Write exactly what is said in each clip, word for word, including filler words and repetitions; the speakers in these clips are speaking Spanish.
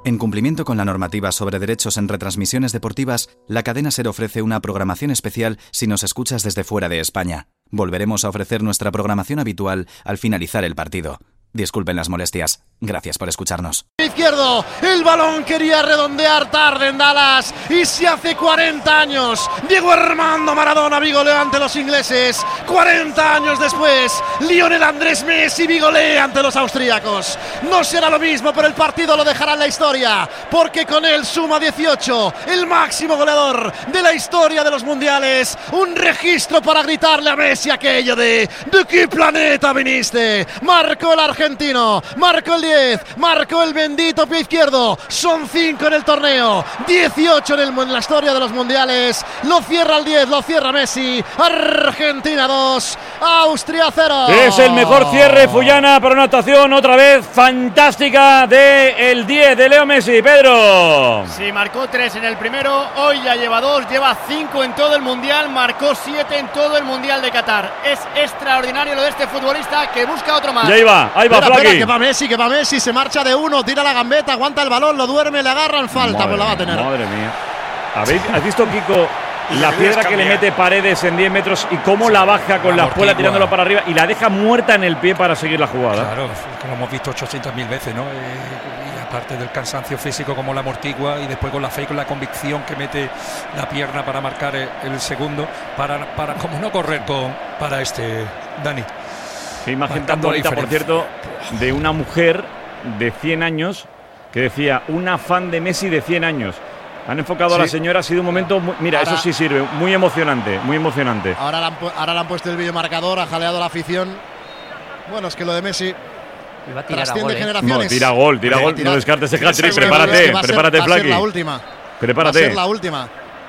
En cumplimiento con la normativa sobre derechos en retransmisiones deportivas, la cadena SER ofrece una programación especial si nos escuchas desde fuera de España. Volveremos a ofrecer nuestra programación habitual al finalizar el partido. Disculpen las molestias. Gracias por escucharnos. Izquierdo, el balón quería redondear tarde en Dallas y se hace cuarenta años. Diego Armando Maradona vigolea ante los ingleses. cuarenta años después, Lionel Andrés Messi vigolea ante los austríacos. No será lo mismo, pero el partido lo dejará en la historia, porque con él suma dieciocho, el máximo goleador de la historia de los mundiales. Un registro para gritarle a Messi aquello de ¿de qué planeta viniste? Marcó el argentino, marcó el diez, marcó el bendito pie izquierdo. Son cinco en el torneo, dieciocho en, el, en la historia de los mundiales. Lo cierra el diez, lo cierra Messi. Argentina dos, Austria cero. Es el mejor cierre, Fullana, para una actuación otra vez fantástica de el diez de Leo Messi. Pedro. Sí, marcó tres en el primero, hoy ya lleva dos, lleva cinco en todo el mundial, marcó siete en todo el mundial de Qatar. Es extraordinario lo de este futbolista que busca otro más. Ya iba, ahí va, espera, Flaqui. Espera, que va Messi, que va Messi, se marcha de uno, tira la gambeta, aguanta el balón, lo duerme, le agarran, falta, Madre pues la va a tener. Madre mía. ¿Habéis, ¿Has visto, Kiko, la piedra que le mete Paredes en diez metros y cómo sí, la baja con la, la espuela tirándolo para arriba y la deja muerta en el pie para seguir la jugada? Claro, que lo hemos visto ochocientas mil veces, ¿no? Eh, y aparte del cansancio físico, como la amortigua, y después con la fe y con la convicción que mete la pierna para marcar el, el segundo, para, para como no correr con para este Dani. Qué imagen tan bonita, por cierto, de una mujer de cien años que decía, una fan de Messi de cien años. Han enfocado sí. a la señora, ha sido un momento, muy, mira, ahora, eso sí sirve, muy emocionante, muy emocionante. Ahora le han, ahora le han puesto el videomarcador, ha jaleado la afición. Bueno, es que lo de Messi va a tirar trasciende a gol, ¿eh? generaciones. No, tira gol, tira gol, no descartes el hat-trick, prepárate, prepárate, Flaqui. Va a ser la última. Prepárate. Va a ser la última.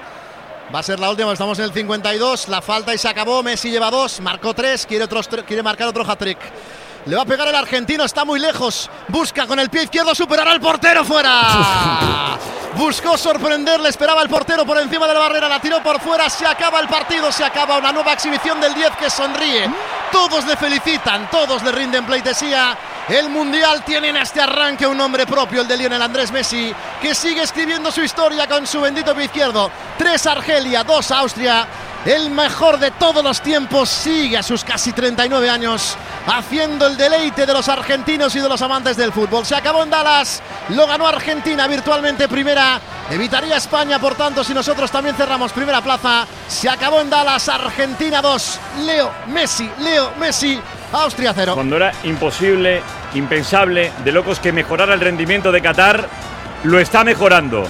Va a ser la última, estamos en el cincuenta y dos, la falta y se acabó. Messi lleva dos, marcó tres, quiere, otros, quiere marcar otro hat-trick. Le va a pegar el argentino, está muy lejos. Busca con el pie izquierdo superar al portero, fuera. Buscó sorprenderle, esperaba el portero por encima de la barrera, la tiró por fuera. Se acaba el partido, se acaba una nueva exhibición del diez que sonríe. Todos le felicitan, todos le rinden pleitesía. El Mundial tiene en este arranque un nombre propio, el de Lionel Andrés Messi, que sigue escribiendo su historia con su bendito pie izquierdo. Tres Argelia, dos Austria. El mejor de todos los tiempos sigue a sus casi treinta y nueve años haciendo el deleite de los argentinos y de los amantes del fútbol. Se acabó en Dallas, lo ganó Argentina virtualmente primera, evitaría España, por tanto, si nosotros también cerramos primera plaza. Se acabó en Dallas, Argentina dos, Leo Messi, Leo Messi, Austria cero. Cuando era imposible, impensable, de locos que mejorara el rendimiento de Qatar, lo está mejorando.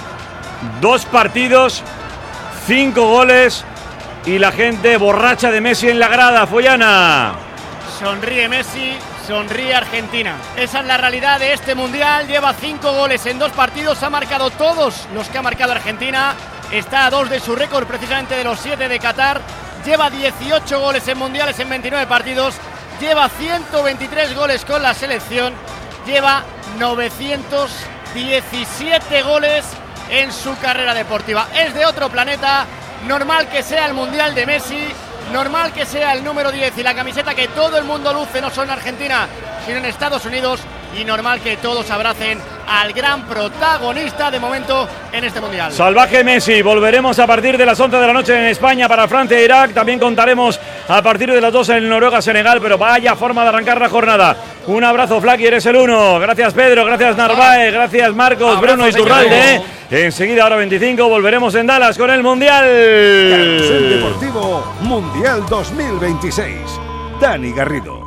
Dos partidos, cinco goles y la gente borracha de Messi en la grada, Follana. Sonríe Messi, sonríe Argentina. Esa es la realidad de este Mundial. Lleva cinco goles en dos partidos, ha marcado todos los que ha marcado Argentina. Está a dos de su récord, precisamente de los siete de Qatar. Lleva dieciocho goles en Mundiales en veintinueve partidos. Lleva ciento veintitrés goles con la selección. Lleva novecientos diecisiete goles en su carrera deportiva. Es de otro planeta. Normal que sea el Mundial de Messi, normal que sea el número diez y la camiseta que todo el mundo luce, no solo en Argentina, sino en Estados Unidos, y normal que todos abracen al gran protagonista de momento en este Mundial. Salvaje Messi, volveremos a partir de las once de la noche en España para Francia e Irak, también contaremos a partir de las dos en Noruega-Senegal, pero vaya forma de arrancar la jornada. Un abrazo, Flaqui, eres el uno. Gracias, Pedro, gracias, Narváez, gracias, Marcos, abrazo, Bruno y Turralde. Enseguida, ahora veinticinco, volveremos en Dallas con el Mundial. Carrusel Deportivo Mundial dos mil veintiséis. Dani Garrido.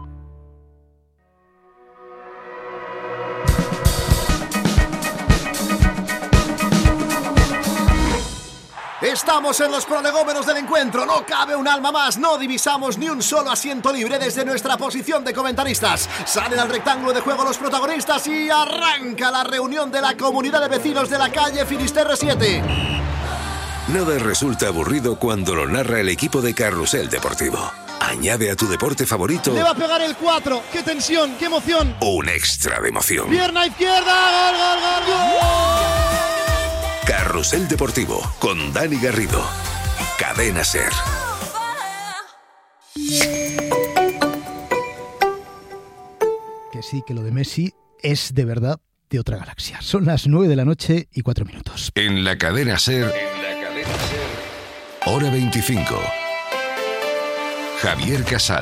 Estamos en los prolegómenos del encuentro, no cabe un alma más, no divisamos ni un solo asiento libre desde nuestra posición de comentaristas. Salen al rectángulo de juego los protagonistas y arranca la reunión de la comunidad de vecinos de la calle Finisterre siete. Nada resulta aburrido cuando lo narra el equipo de Carrusel Deportivo. Añade a tu deporte favorito. Le va a pegar el cuatro, qué tensión, qué emoción. Un extra de emoción. Pierna izquierda, gol, gol, gol, gol. Carrusel Deportivo con Dani Garrido. Cadena SER. Que sí, que lo de Messi es de verdad de otra galaxia. Son las nueve de la noche y cuatro minutos. En la cadena SER, en la cadena SER, hora veinticinco. Javier Casal.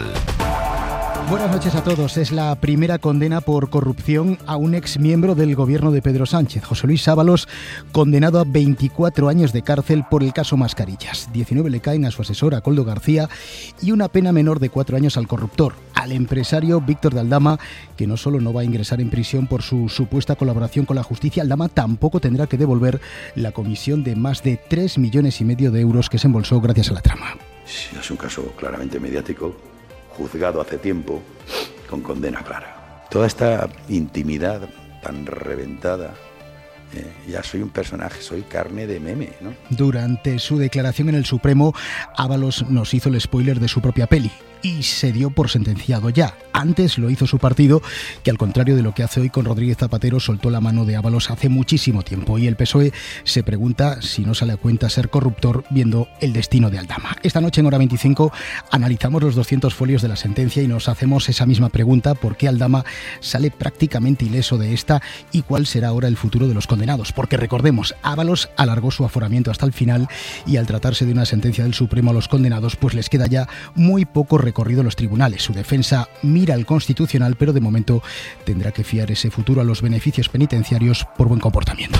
Buenas noches a todos. Es la primera condena por corrupción a un exmiembro del gobierno de Pedro Sánchez, José Luis Ábalos, condenado a veinticuatro años de cárcel por el caso Mascarillas. diecinueve le caen a su asesor, a Koldo García, y una pena menor de cuatro años al corruptor, al empresario Víctor de Aldama, que no solo no va a ingresar en prisión por su supuesta colaboración con la justicia, Aldama tampoco tendrá que devolver la comisión de más de tres millones y medio de euros que se embolsó gracias a la trama. Sí, es un caso claramente mediático, juzgado hace tiempo, con condena clara. Toda esta intimidad tan reventada, eh, ya soy un personaje, soy carne de meme, ¿no? Durante su declaración en el Supremo, Ábalos nos hizo el spoiler de su propia peli y se dio por sentenciado ya. Antes lo hizo su partido, que al contrario de lo que hace hoy con Rodríguez Zapatero, soltó la mano de Ábalos hace muchísimo tiempo, y el P S O E se pregunta si no sale a cuenta ser corruptor viendo el destino de Aldama. Esta noche en hora veinticinco analizamos los doscientos folios de la sentencia y nos hacemos esa misma pregunta: ¿por qué Aldama sale prácticamente ileso de esta y cuál será ahora el futuro de los condenados? Porque recordemos, Ábalos alargó su aforamiento hasta el final y al tratarse de una sentencia del Supremo a los condenados, pues les queda ya muy poco recorrido en los tribunales. Su defensa mira al Constitucional, pero de momento tendrá que fiar ese futuro a los beneficios penitenciarios por buen comportamiento.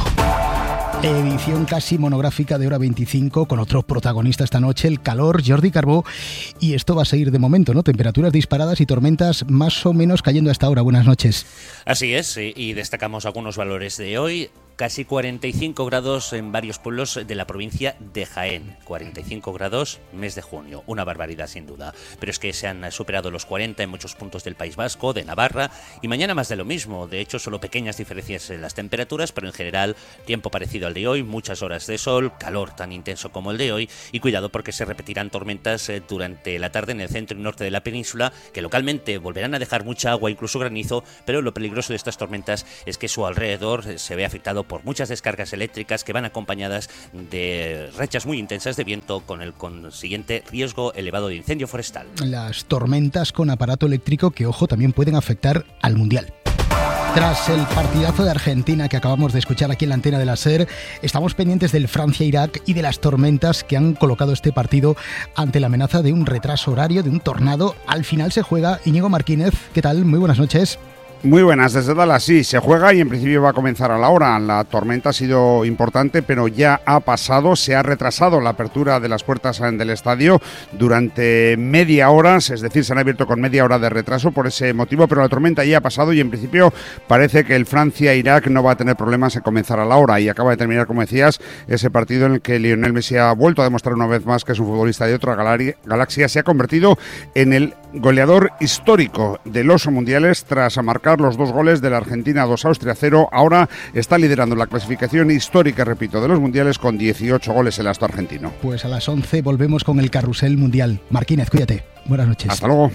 Edición casi monográfica de hora veinticinco con otro protagonista esta noche, el calor, Jordi Carbó, y esto va a seguir de momento, ¿no? Temperaturas disparadas y tormentas más o menos cayendo hasta ahora. Buenas noches. Así es, y destacamos algunos valores de hoy. Casi cuarenta y cinco grados en varios pueblos de la provincia de Jaén. cuarenta y cinco grados, mes de junio. Una barbaridad sin duda. Pero es que se han superado los cuarenta en muchos puntos del País Vasco, de Navarra. Y mañana más de lo mismo. De hecho, solo pequeñas diferencias en las temperaturas, pero en general tiempo parecido al de hoy. Muchas horas de sol, calor tan intenso como el de hoy. Y cuidado porque se repetirán tormentas durante la tarde en el centro y norte de la península, que localmente volverán a dejar mucha agua, incluso granizo. Pero lo peligroso de estas tormentas es que su alrededor se ve afectado por muchas descargas eléctricas que van acompañadas de rachas muy intensas de viento, con el consiguiente riesgo elevado de incendio forestal. Las tormentas con aparato eléctrico que, ojo, también pueden afectar al Mundial. Tras el partidazo de Argentina que acabamos de escuchar aquí en la antena de la SER, estamos pendientes del Francia-Irak y de las tormentas que han colocado este partido ante la amenaza de un retraso horario, de un tornado. Al final se juega. Íñigo Martínez, ¿qué tal? Muy buenas noches. Muy buenas, desde Dallas sí, se juega y en principio va a comenzar a la hora. La tormenta ha sido importante, pero ya ha pasado, se ha retrasado la apertura de las puertas del estadio durante media hora, es decir, se han abierto con media hora de retraso por ese motivo, pero la tormenta ya ha pasado y en principio parece que el Francia-Irak no va a tener problemas en comenzar a la hora, y acaba de terminar, como decías, ese partido en el que Lionel Messi ha vuelto a demostrar una vez más que es un futbolista de otra galaxia, se ha convertido en el goleador histórico de los mundiales tras marcar los dos goles de la Argentina dos Austria cero. Ahora está liderando la clasificación histórica, repito, de los mundiales con dieciocho goles el astro argentino. Pues a las once volvemos con el carrusel mundial. Martínez, cuídate. Buenas noches. Hasta luego.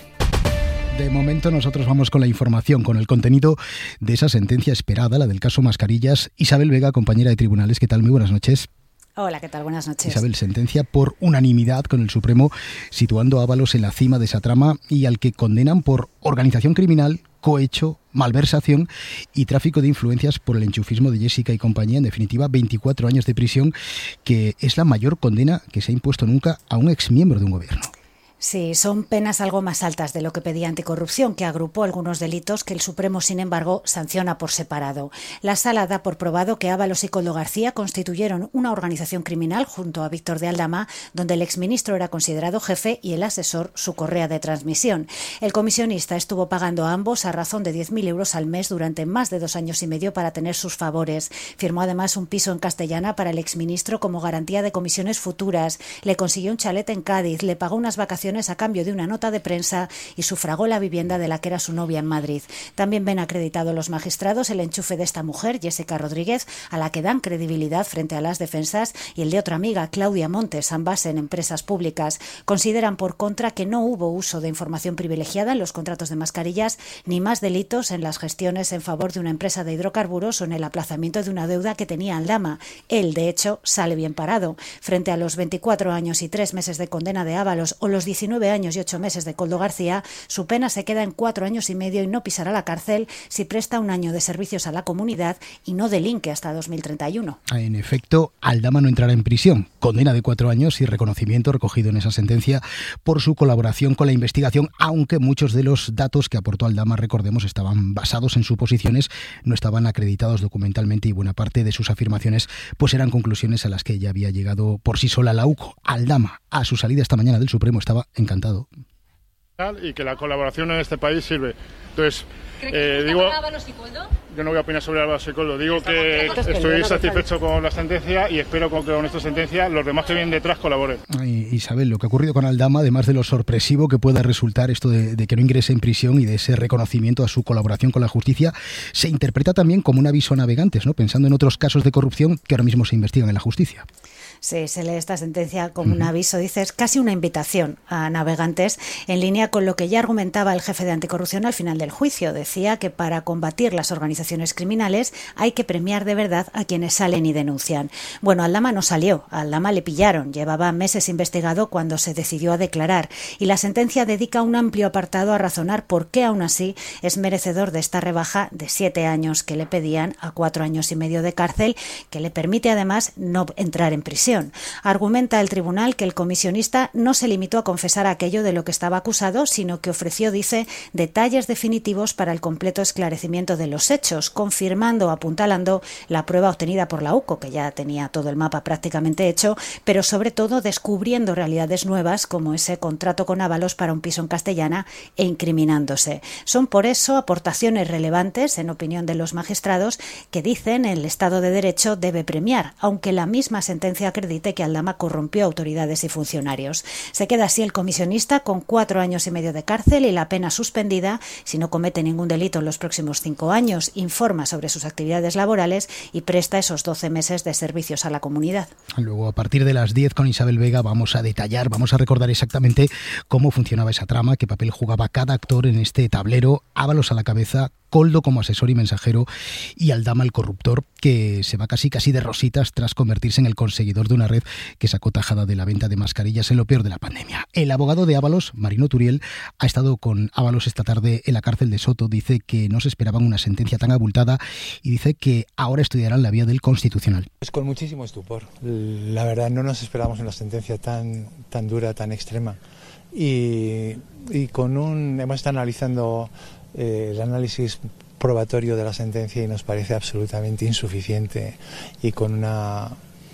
De momento nosotros vamos con la información, con el contenido de esa sentencia esperada, la del caso Mascarillas. Isabel Vega, compañera de tribunales, ¿qué tal? Muy buenas noches. Hola, ¿qué tal? Buenas noches. Isabel, sentencia por unanimidad con el Supremo, situando a Ábalos en la cima de esa trama y al que condenan por organización criminal, cohecho, malversación y tráfico de influencias por el enchufismo de Jessica y compañía. En definitiva, veinticuatro años de prisión, que es la mayor condena que se ha impuesto nunca a un exmiembro de un gobierno. Sí, son penas algo más altas de lo que pedía Anticorrupción, que agrupó algunos delitos que el Supremo, sin embargo, sanciona por separado. La Sala da por probado que Ábalos y Koldo García constituyeron una organización criminal junto a Víctor de Aldama, donde el exministro era considerado jefe y el asesor su correa de transmisión. El comisionista estuvo pagando a ambos a razón de diez mil euros al mes durante más de dos años y medio para tener sus favores. Firmó además un piso en Castellana para el exministro como garantía de comisiones futuras. Le consiguió un chalet en Cádiz, le pagó unas vacaciones a cambio de una nota de prensa y sufragó la vivienda de la que era su novia en Madrid. También ven acreditado los magistrados el enchufe de esta mujer, Jessica Rodríguez, a la que dan credibilidad frente a las defensas, y el de otra amiga, Claudia Montes, ambas en empresas públicas. Consideran por contra que no hubo uso de información privilegiada en los contratos de mascarillas, ni más delitos en las gestiones en favor de una empresa de hidrocarburos o en el aplazamiento de una deuda que tenía Aldama. Él, de hecho, sale bien parado. Frente a los veinticuatro años y tres meses de condena de Ábalos o los diecinueve diecinueve años y ocho meses de Koldo García, su pena se queda en cuatro años y medio y no pisará la cárcel si presta un año de servicios a la comunidad y no delinque hasta dos mil treinta y uno. En efecto, Aldama no entrará en prisión. Condena de cuatro años y reconocimiento recogido en esa sentencia por su colaboración con la investigación, aunque muchos de los datos que aportó Aldama, recordemos, estaban basados en suposiciones, no estaban acreditados documentalmente y buena parte de sus afirmaciones pues eran conclusiones a las que ya había llegado por sí sola la U C O. Aldama, a su salida esta mañana del Supremo, estaba encantado. Y que la colaboración en este país sirve. Entonces, eh, digo, yo no voy a opinar sobre Ábalos y Koldo, digo que estoy satisfecho con la sentencia y espero que con esta sentencia los demás que vienen detrás colaboren. Ay, Isabel, lo que ha ocurrido con Aldama, además de lo sorpresivo que pueda resultar esto de, de que no ingrese en prisión y de ese reconocimiento a su colaboración con la justicia, se interpreta también como un aviso a navegantes, ¿no? Pensando en otros casos de corrupción que ahora mismo se investigan en la justicia. Sí, se lee esta sentencia como un aviso, dices, casi una invitación a navegantes, en línea con lo que ya argumentaba el jefe de anticorrupción al final del juicio. Decía que para combatir las organizaciones criminales hay que premiar de verdad a quienes salen y denuncian. Bueno, Aldama no salió, a Aldama le pillaron, llevaba meses investigado cuando se decidió a declarar, y la sentencia dedica un amplio apartado a razonar por qué aún así es merecedor de esta rebaja de siete años que le pedían a cuatro años y medio de cárcel, que le permite además no entrar en prisión. Argumenta el tribunal que el comisionista no se limitó a confesar aquello de lo que estaba acusado, sino que ofreció, dice, detalles definitivos para el completo esclarecimiento de los hechos, confirmando o apuntalando la prueba obtenida por la U C O, que ya tenía todo el mapa prácticamente hecho, pero sobre todo descubriendo realidades nuevas como ese contrato con Ábalos para un piso en Castellana e incriminándose. Son por eso aportaciones relevantes, en opinión de los magistrados, que dicen el Estado de Derecho debe premiar, aunque la misma sentencia acredite que Aldama corrompió autoridades y funcionarios. Se queda así el comisionista con cuatro años y medio de cárcel y la pena suspendida si no comete ningún delito en los próximos cinco años, informa sobre sus actividades laborales y presta esos doce meses de servicios a la comunidad. Luego, a partir de las diez, con Isabel Vega, vamos a detallar, vamos a recordar exactamente cómo funcionaba esa trama, qué papel jugaba cada actor en este tablero. Ábalos a la cabeza, Koldo como asesor y mensajero y Aldama el corruptor, que se va casi casi de rositas tras convertirse en el conseguidor de una red que sacó tajada de la venta de mascarillas en lo peor de la pandemia. El abogado de Ábalos, Marino Turiel, ha estado con Ábalos esta tarde en la cárcel de Soto. Dice que no se esperaban una sentencia tan abultada y dice que ahora estudiarán la vía del Constitucional. Es con muchísimo estupor. La verdad, no nos esperábamos una sentencia tan, tan dura, tan extrema. Y, y con un... hemos estado analizando eh, el análisis probatorio de la sentencia y nos parece absolutamente insuficiente y con una...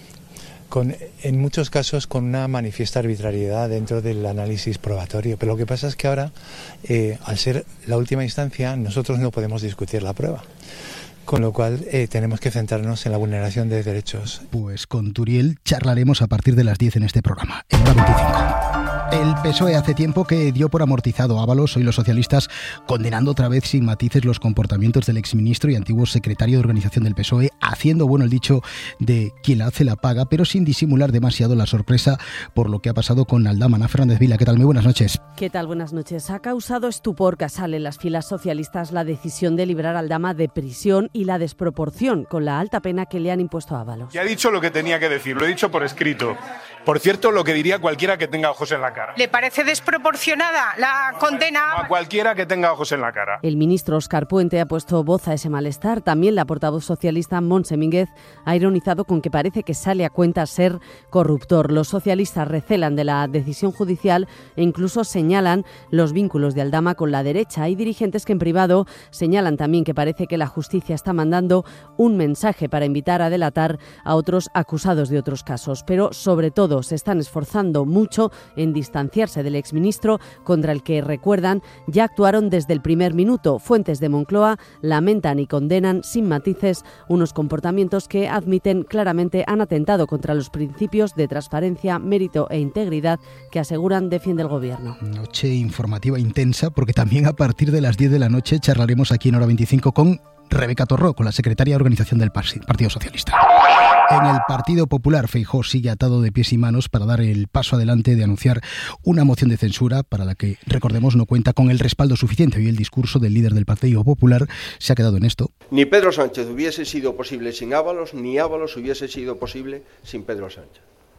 Con, en muchos casos con una manifiesta arbitrariedad dentro del análisis probatorio. Pero lo que pasa es que ahora, eh, al ser la última instancia, nosotros no podemos discutir la prueba. Con lo cual eh, tenemos que centrarnos en la vulneración de derechos. Pues con Turiel charlaremos a partir de las diez en este programa, en hora veinticinco. El P S O E hace tiempo que dio por amortizado a Ábalos, hoy los socialistas condenando otra vez sin matices los comportamientos del exministro y antiguo secretario de organización del P S O E, haciendo bueno el dicho de quien la hace la paga, pero sin disimular demasiado la sorpresa por lo que ha pasado con Aldama. Ana Fernández Vila, ¿qué tal? Muy buenas noches. ¿Qué tal? Buenas noches. Ha causado estupor casal en las filas socialistas la decisión de librar a Aldama de prisión y la desproporción con la alta pena que le han impuesto a Ábalos. Ya he dicho lo que tenía que decir, lo he dicho por escrito. Por cierto, lo que diría cualquiera que tenga ojos en la cara. ¿Le parece desproporcionada la condena? A cualquiera que tenga ojos en la cara. El ministro Óscar Puente ha puesto voz a ese malestar. También la portavoz socialista Montse Mínguez ha ironizado con que parece que sale a cuenta ser corruptor. Los socialistas recelan de la decisión judicial e incluso señalan los vínculos de Aldama con la derecha. Hay dirigentes que en privado señalan también que parece que la justicia está mandando un mensaje para invitar a delatar a otros acusados de otros casos. Pero sobre todo se están esforzando mucho en distanciarse del exministro, contra el que, recuerdan, ya actuaron desde el primer minuto. Fuentes de Moncloa lamentan y condenan sin matices unos comportamientos que admiten claramente han atentado contra los principios de transparencia, mérito e integridad que aseguran defiende el gobierno. Noche informativa intensa, porque también a partir de las diez de la noche charlaremos aquí en Hora veinticinco con Rebeca Torró, con la secretaria de Organización del Partido Socialista. En el Partido Popular, Feijóo sigue atado de pies y manos para dar el paso adelante de anunciar una moción de censura para la que, recordemos, no cuenta con el respaldo suficiente. Hoy el discurso del líder del Partido Popular se ha quedado en esto. Ni Pedro Sánchez hubiese sido posible sin Ábalos, ni Ábalos hubiese sido posible sin Pedro Sánchez.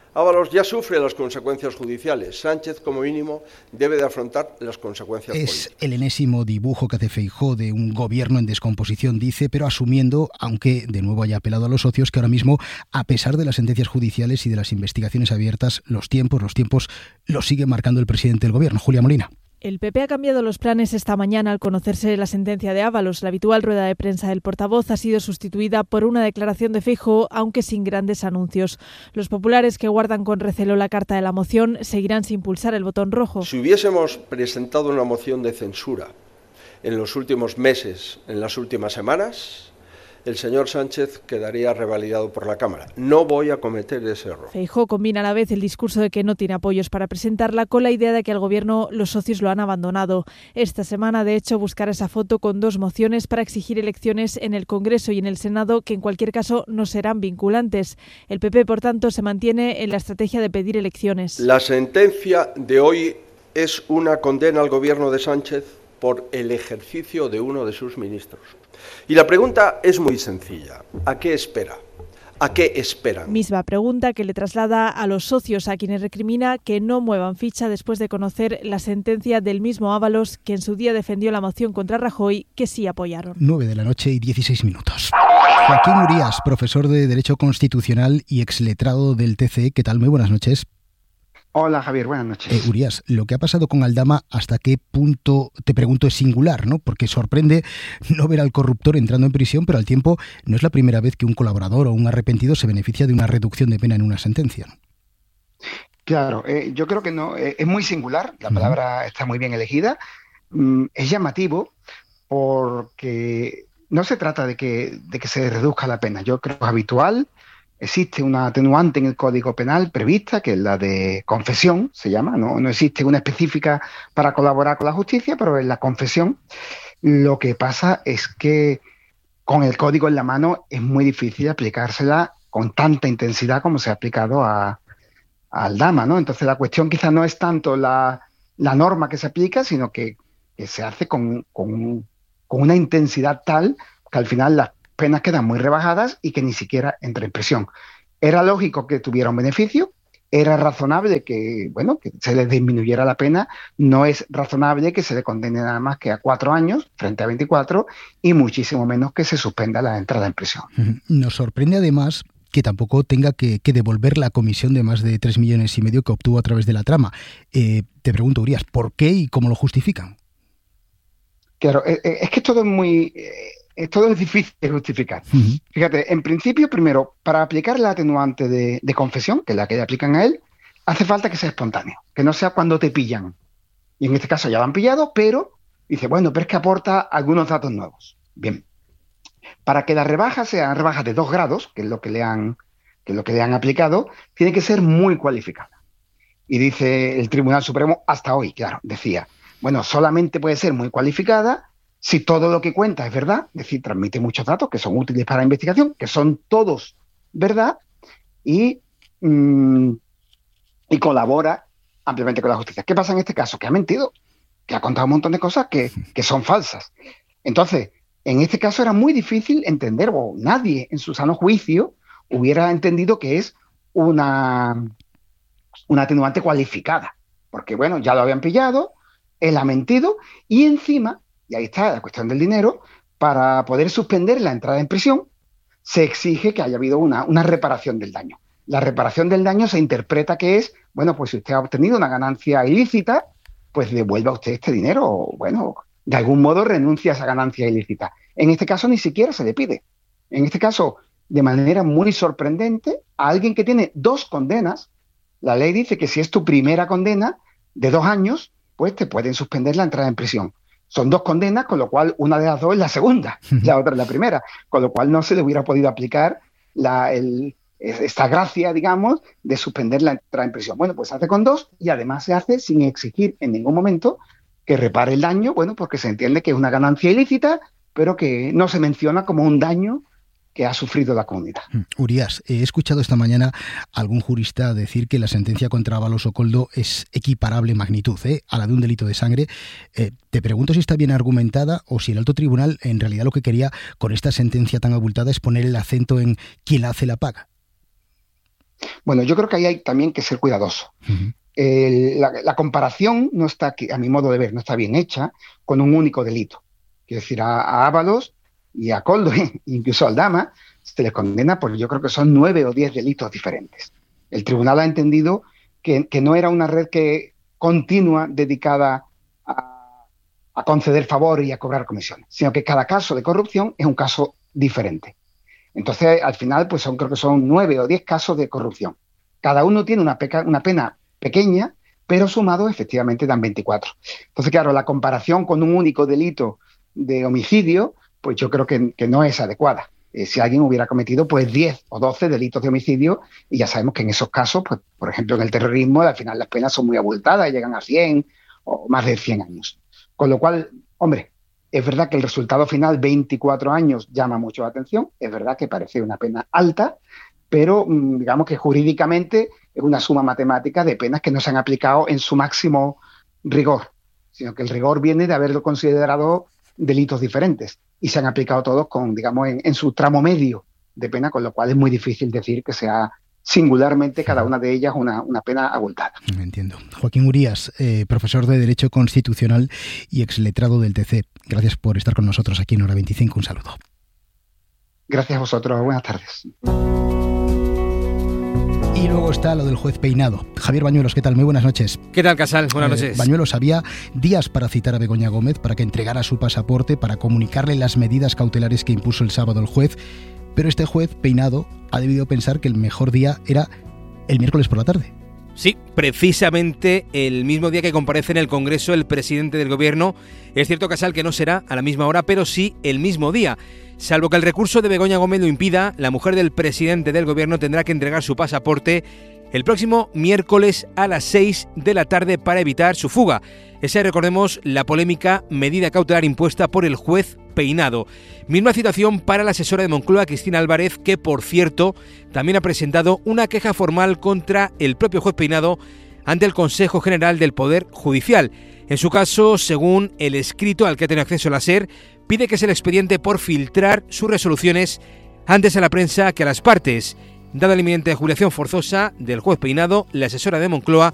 Ábalos ya sufre las consecuencias judiciales. Sánchez, como mínimo, debe de afrontar las consecuencias es políticas. Es el enésimo dibujo que hace Feijóo de un gobierno en descomposición, dice, pero asumiendo, aunque de nuevo haya apelado a los socios, que ahora mismo, a pesar de las sentencias judiciales y de las investigaciones abiertas, los tiempos, los tiempos los sigue marcando el presidente del gobierno, Julia Molina. El P P ha cambiado los planes esta mañana al conocerse la sentencia de Ábalos. La habitual rueda de prensa del portavoz ha sido sustituida por una declaración de Feijóo, aunque sin grandes anuncios. Los populares, que guardan con recelo la carta de la moción, seguirán sin pulsar el botón rojo. Si hubiésemos presentado una moción de censura en los últimos meses, en las últimas semanas, el señor Sánchez quedaría revalidado por la Cámara. No voy a cometer ese error. Feijóo combina a la vez el discurso de que no tiene apoyos para presentarla con la idea de que al Gobierno los socios lo han abandonado. Esta semana, de hecho, buscará esa foto con dos mociones para exigir elecciones en el Congreso y en el Senado, que en cualquier caso no serán vinculantes. El P P, por tanto, se mantiene en la estrategia de pedir elecciones. La sentencia de hoy es una condena al Gobierno de Sánchez por el ejercicio de uno de sus ministros. Y la pregunta es muy sencilla. ¿A qué espera? ¿A qué esperan? Misma pregunta que le traslada a los socios, a quienes recrimina que no muevan ficha después de conocer la sentencia del mismo Ábalos, que en su día defendió la moción contra Rajoy, que sí apoyaron. nueve de la noche y dieciséis minutos. Joaquín Urías, profesor de Derecho Constitucional y exletrado del T C E. ¿Qué tal? Muy buenas noches. Hola Javier, buenas noches. Eh, Urías, lo que ha pasado con Aldama, ¿hasta qué punto, te pregunto, es singular, ¿no? Porque sorprende no ver al corruptor entrando en prisión, pero al tiempo no es la primera vez que un colaborador o un arrepentido se beneficia de una reducción de pena en una sentencia. Claro, eh, yo creo que no, eh, es muy singular, la palabra está muy bien elegida, mm, es llamativo porque no se trata de que, de que se reduzca la pena, yo creo que es habitual. Existe una atenuante en el Código Penal prevista, que es la de confesión, se llama, no, no existe una específica para colaborar con la justicia, pero es la confesión. Lo que pasa es que con el código en la mano es muy difícil aplicársela con tanta intensidad como se ha aplicado a, a Aldama, ¿no? Entonces la cuestión quizá no es tanto la, la norma que se aplica, sino que, que se hace con, con, con una intensidad tal que al final las penas quedan muy rebajadas y que ni siquiera entra en prisión. Era lógico que tuviera un beneficio, era razonable que, bueno, que se le disminuyera la pena, no es razonable que se le condene nada más que a cuatro años frente a veinticuatro y muchísimo menos que se suspenda la entrada en prisión. Nos sorprende además que tampoco tenga que, que devolver la comisión de más de tres millones y medio que obtuvo a través de la trama. Eh, te pregunto, Urías, ¿por qué y cómo lo justifican? Claro, eh, es que todo es muy... Eh, todo es difícil de justificar. Uh-huh. Fíjate, en principio, primero, para aplicar la atenuante de, de confesión, que es la que le aplican a él, hace falta que sea espontáneo, que no sea cuando te pillan. Y en este caso ya lo han pillado, pero dice, bueno, pero es que aporta algunos datos nuevos. Bien. Para que la rebaja sea rebaja de dos grados, que es lo que le han, que es lo que le han aplicado, tiene que ser muy cualificada. Y dice el Tribunal Supremo, hasta hoy, claro, decía, bueno, solamente puede ser muy cualificada si todo lo que cuenta es verdad, es decir, transmite muchos datos que son útiles para la investigación, que son todos verdad, y, mmm, y colabora ampliamente con la justicia. ¿Qué pasa en este caso? Que ha mentido, que ha contado un montón de cosas que, que son falsas. Entonces, en este caso era muy difícil entender, o nadie en su sano juicio hubiera entendido que es una, una atenuante cualificada, porque bueno, ya lo habían pillado, él ha mentido, y encima, y ahí está la cuestión del dinero, para poder suspender la entrada en prisión, se exige que haya habido una, una reparación del daño. La reparación del daño se interpreta que es, bueno, pues si usted ha obtenido una ganancia ilícita, pues devuelva usted este dinero, o bueno, de algún modo renuncia a esa ganancia ilícita. En este caso ni siquiera se le pide. En este caso, de manera muy sorprendente, a alguien que tiene dos condenas, la ley dice que si es tu primera condena de dos años, pues te pueden suspender la entrada en prisión. Son dos condenas, con lo cual una de las dos es la segunda, la otra es la primera, con lo cual no se le hubiera podido aplicar la, el, esta gracia, digamos, de suspender la entrada en prisión. Bueno, pues se hace con dos y además se hace sin exigir en ningún momento que repare el daño, bueno, porque se entiende que es una ganancia ilícita, pero que no se menciona como un daño que ha sufrido la comunidad. Urías, he escuchado esta mañana a algún jurista decir que la sentencia contra Ábalos Okoldo es equiparable en magnitud ¿eh? a la de un delito de sangre. Eh, te pregunto si está bien argumentada o si el alto tribunal en realidad lo que quería con esta sentencia tan abultada es poner el acento en quién hace la paga. Bueno, yo creo que ahí hay también que ser cuidadoso. Uh-huh. El, la, la comparación no está, a mi modo de ver, no está bien hecha con un único delito. Quiero decir, a, a Ábalos y a Koldo, incluso a Aldama, se les condena por, yo creo que son nueve o diez delitos diferentes. El tribunal ha entendido que, que no era una red que continua dedicada a, a conceder favores y a cobrar comisiones, sino que cada caso de corrupción es un caso diferente. Entonces, al final, pues son, creo que son nueve o diez casos de corrupción. Cada uno tiene una, peca, una pena pequeña, pero sumados efectivamente dan veinticuatro. Entonces, claro, la comparación con un único delito de homicidio, pues yo creo que, que no es adecuada. Eh, si alguien hubiera cometido pues diez o doce delitos de homicidio, y ya sabemos que en esos casos, pues por ejemplo en el terrorismo, al final las penas son muy abultadas, llegan a cien o más de cien años. Con lo cual, hombre, es verdad que el resultado final, veinticuatro años, llama mucho la atención, es verdad que parece una pena alta, pero digamos que jurídicamente es una suma matemática de penas que no se han aplicado en su máximo rigor, sino que el rigor viene de haberlo considerado delitos diferentes y se han aplicado todos con, digamos, en, en su tramo medio de pena, con lo cual es muy difícil decir que sea singularmente cada una de ellas una, una pena abultada. Entiendo. Joaquín Urías, eh, profesor de Derecho Constitucional y exletrado del T C. Gracias por estar con nosotros aquí en Hora veinticinco. Un saludo. Gracias a vosotros. Buenas tardes. Y luego está lo del juez Peinado. Javier Bañuelos, ¿qué tal? Muy buenas noches. ¿Qué tal, Casal? Buenas eh, noches. Bañuelos, había días para citar a Begoña Gómez para que entregara su pasaporte, para comunicarle las medidas cautelares que impuso el sábado el juez, pero este juez Peinado ha debido pensar que el mejor día era el miércoles por la tarde. Sí, precisamente el mismo día que comparece en el Congreso el presidente del Gobierno. Es cierto, Casal, que no será a la misma hora, pero sí el mismo día. Salvo que el recurso de Begoña Gómez lo impida, la mujer del presidente del Gobierno tendrá que entregar su pasaporte el próximo miércoles a las seis de la tarde para evitar su fuga. Esa, recordemos, la polémica medida cautelar impuesta por el juez Peinado. Misma situación para la asesora de Moncloa, Cristina Álvarez, que, por cierto, también ha presentado una queja formal contra el propio juez Peinado ante el Consejo General del Poder Judicial. En su caso, según el escrito al que ha tenido acceso la SER, pide que sea el expediente por filtrar sus resoluciones antes a la prensa que a las partes. Dada la inminente jubilación forzosa del juez Peinado, la asesora de Moncloa